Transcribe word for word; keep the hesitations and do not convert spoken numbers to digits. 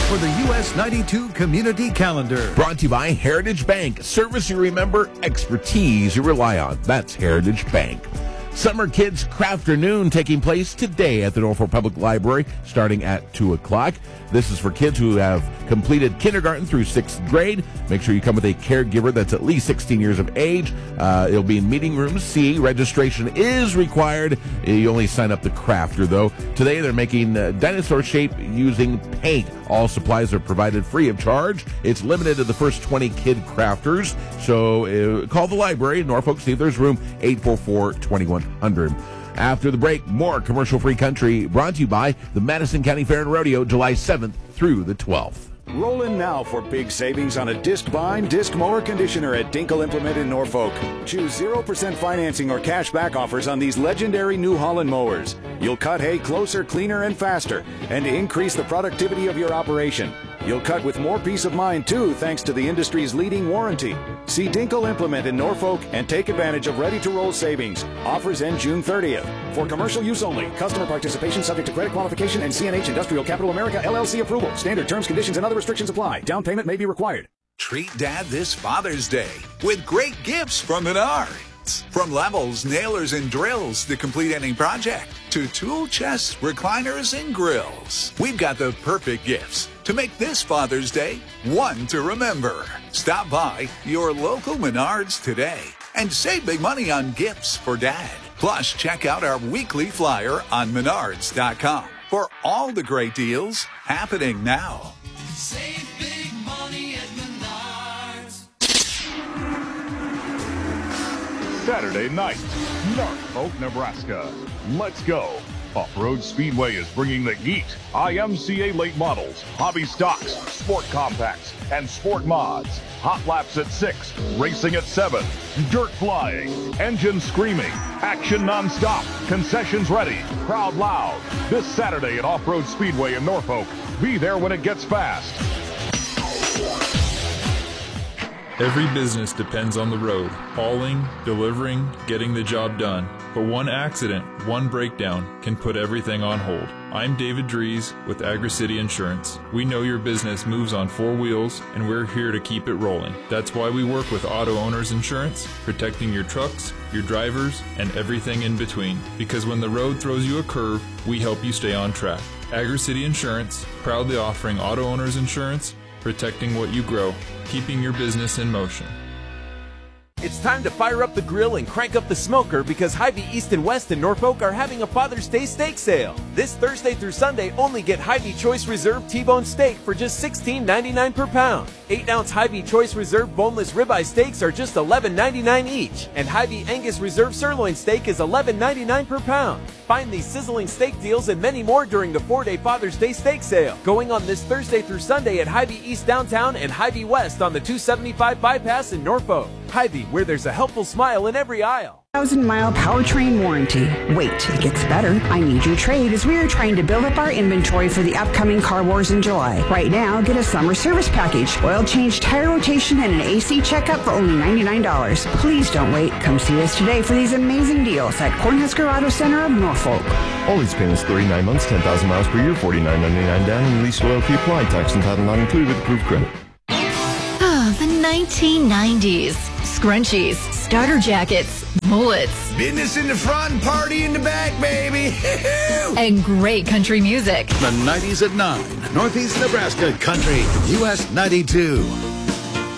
for the U S ninety-two Community Calendar. Brought to you by Heritage Bank. Service you remember, expertise you rely on. That's Heritage Bank. Summer Kids Crafternoon taking place today at the Norfolk Public Library starting at two o'clock. This is for kids who have completed kindergarten through sixth grade. Make sure you come with a caregiver that's at least sixteen years of age. Uh, it'll be in Meeting Room C. Registration is required. You only sign up the crafter, though. Today they're making uh, dinosaur shape using paint. All supplies are provided free of charge. It's limited to the first twenty kid crafters. So uh, call the library in Norfolk, see if there's room, eight four four, two one zero zero. After the break, more commercial-free country brought to you by the Madison County Fair and Rodeo, July seventh through the twelfth. Roll in now for big savings on a disc bind, disc mower conditioner at Dinkle Implement in Norfolk. Choose zero percent financing or cash back offers on these legendary New Holland mowers. You'll cut hay closer, cleaner, and faster, and increase the productivity of your operation. You'll cut with more peace of mind, too, thanks to the industry's leading warranty. See Dinkle Implement in Norfolk and take advantage of ready-to-roll savings. Offers end June thirtieth. For commercial use only. Customer participation subject to credit qualification and C N H Industrial Capital America, L L C approval. Standard terms, conditions, and other restrictions apply. Down payment may be required. Treat Dad this Father's Day with great gifts from Menards. From levels, nailers, and drills to complete any project, to tool chests, recliners, and grills. We've got the perfect gifts to make this Father's Day one to remember. Stop by your local Menards today and save big money on gifts for Dad. Plus, check out our weekly flyer on menards dot com for all the great deals happening now. Save big money at Menards. Saturday night, Norfolk, Nebraska. Let's go. Off-Road Speedway is bringing the heat. I M C A late models, hobby stocks, sport compacts, and sport mods. Hot laps at six, racing at seven, dirt flying, engine screaming, action non-stop, concessions ready, crowd loud. This Saturday at Off-Road Speedway in Norfolk. Be there when it gets fast. Every business depends on the road, hauling, delivering, getting the job done. But one accident, one breakdown can put everything on hold. I'm David Dries with Agri-City Insurance. We know your business moves on four wheels, and we're here to keep it rolling. That's why we work with Auto Owners Insurance, protecting your trucks, your drivers, and everything in between. Because when the road throws you a curve, we help you stay on track. Agri-City Insurance, proudly offering Auto Owners Insurance, protecting what you grow, keeping your business in motion. It's time to fire up the grill and crank up the smoker because Hy-Vee East and West in Norfolk are having a Father's Day steak sale. This Thursday through Sunday, only get Hy-Vee Choice Reserve T-Bone steak for just sixteen ninety-nine per pound. eight ounce Hy-Vee Choice Reserve boneless ribeye steaks are just eleven ninety-nine each, and Hy-Vee Angus Reserve sirloin steak is eleven ninety-nine per pound. Find these sizzling steak deals and many more during the four-day Father's Day steak sale, going on this Thursday through Sunday at Hy-Vee East downtown and Hy-Vee West on the two seventy-five bypass in Norfolk. Hy-Vee, where there's a helpful smile in every aisle. Thousand mile powertrain warranty. Wait, it gets better. I Need Your Trade as we are trying to build up our inventory for the upcoming car wars in July. Right now, get a summer service package, oil change, tire rotation, and an A C checkup for only ninety-nine dollars. Please don't wait. Come see us today for these amazing deals at Cornhusker Auto Center of Norfolk. All these payments, thirty-nine months, ten thousand miles per year, forty-nine ninety-nine down, and lease loyalty applied. Tax and title not included with approved credit. Ah, the nineteen nineties. Scrunchies, starter jackets, mullets. Business in the front, party in the back, baby. And great country music. The nineties at nine. Northeast Nebraska Country, U S ninety-two.